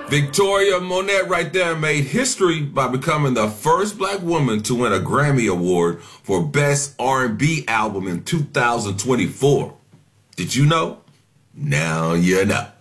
Victoria Monet right there made history by becoming the first black woman to win a Grammy Award for Best R&B Album in 2024. Did you know? Now you know.